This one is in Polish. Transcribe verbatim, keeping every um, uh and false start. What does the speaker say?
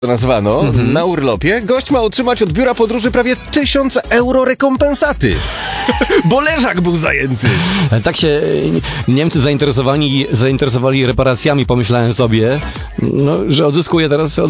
nazwano, Mhm. na urlopie, gość ma otrzymać od biura podróży prawie tysiąc euro rekompensaty. Bo leżak był zajęty. Tak się e, Niemcy zainteresowali, zainteresowali reparacjami, pomyślałem sobie, no, że odzyskuję teraz